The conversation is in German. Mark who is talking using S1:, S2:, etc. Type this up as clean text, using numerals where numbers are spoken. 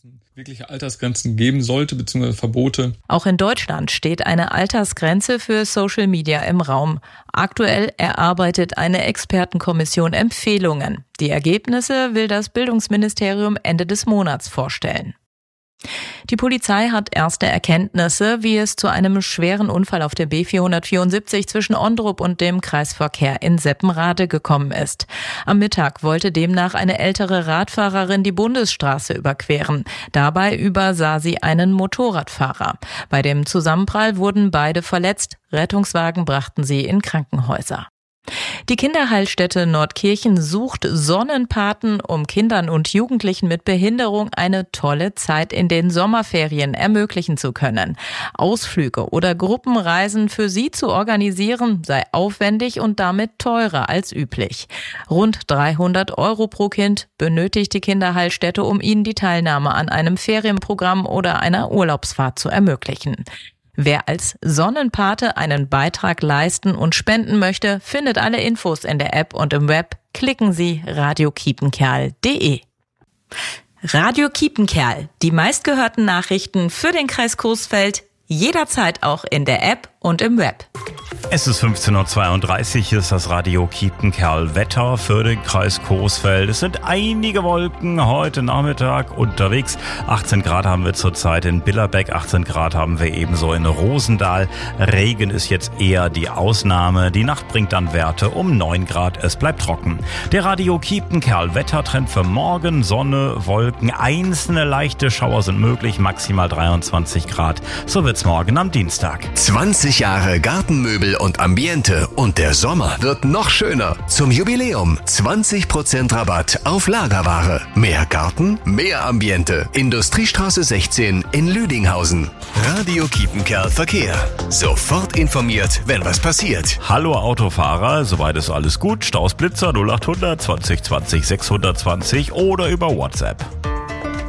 S1: Wirkliche Altersgrenzen geben sollte, bzw. Verbote.
S2: Auch in Deutschland steht eine Altersgrenze für Social Media im Raum. Aktuell erarbeitet eine Expertenkommission Empfehlungen. Die Ergebnisse will das Bildungsministerium Ende des Monats vorstellen. Die Polizei hat erste Erkenntnisse, wie es zu einem schweren Unfall auf der B474 zwischen Ondrup und dem Kreisverkehr in Seppenrade gekommen ist. Am Mittag wollte demnach eine ältere Radfahrerin die Bundesstraße überqueren. Dabei übersah sie einen Motorradfahrer. Bei dem Zusammenprall wurden beide verletzt. Rettungswagen brachten sie in Krankenhäuser. Die Kinderheilstätte Nordkirchen sucht Sonnenpaten, um Kindern und Jugendlichen mit Behinderung eine tolle Zeit in den Sommerferien ermöglichen zu können. Ausflüge oder Gruppenreisen für sie zu organisieren, sei aufwendig und damit teurer als üblich. Rund 300 € pro Kind benötigt die Kinderheilstätte, um ihnen die Teilnahme an einem Ferienprogramm oder einer Urlaubsfahrt zu ermöglichen. Wer als Sonnenpate einen Beitrag leisten und spenden möchte, findet alle Infos in der App und im Web. Klicken Sie radiokiepenkerl.de. Radio Kiepenkerl, die meistgehörten Nachrichten für den Kreis Coesfeld, jederzeit auch in der App und im Web.
S3: Es ist 15:32 Uhr, hier ist das Radio Kiepenkerl Wetter für den Kreis Coesfeld. Es sind einige Wolken heute Nachmittag unterwegs. 18 Grad haben wir zurzeit in Billerbeck, 18 Grad haben wir ebenso in Rosendahl. Regen ist jetzt eher die Ausnahme. Die Nacht bringt dann Werte um 9 Grad. Es bleibt trocken. Der Radio Kiepenkerl Wettertrend für morgen: Sonne, Wolken, einzelne leichte Schauer sind möglich, maximal 23 Grad. So wird's morgen am Dienstag.
S4: 20 Jahre Gartenmöbel und Ambiente und der Sommer wird noch schöner. Zum Jubiläum 20% Rabatt auf Lagerware. Mehr Garten, mehr Ambiente. Industriestraße 16 in Lüdinghausen. Radio Kiepenkerl Verkehr. Sofort informiert, wenn was passiert.
S3: Hallo Autofahrer, soweit ist alles gut. Staus Blitzer 0800 20 20 620 oder über WhatsApp.